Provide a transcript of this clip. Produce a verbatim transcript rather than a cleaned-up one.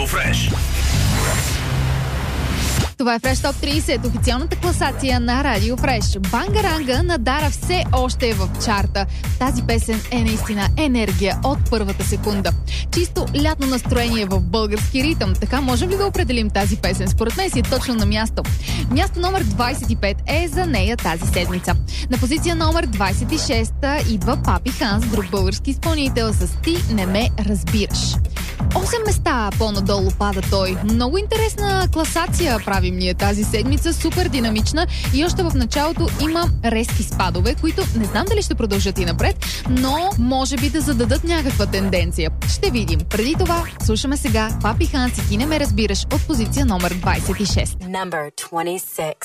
Фреш. Това е Fresh Top трийсет, официалната класация на Радио Фреш. Бангаранга на Дара все още е в чарта. Тази песен е наистина енергия от първата секунда. Чисто лятно настроение в български ритъм. Така можем ли да определим тази песен? Според мен си е точно на място. Място номер двайсет и пет е за нея тази седмица. На позиция номер двайсет и шеста идва Папи Ханс, друг български изпълнител с Ти не ме разбираш. Осем места по-надолу пада той. Много интересна класация правим ние тази седмица, супер динамична и още в началото има резки спадове, които не знам дали ще продължат и напред, но може би да зададат някаква тенденция. Ще видим. Преди това слушаме сега Папи Ханс и Ти не ме разбираш от позиция номер двайсет и шеста. Number twenty-six.